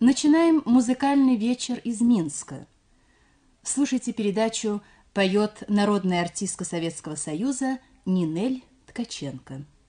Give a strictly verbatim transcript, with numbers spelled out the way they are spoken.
Начинаем музыкальный вечер из Минска. Слушайте передачу «Поет народная артистка Советского Союза» Нинель Ткаченко.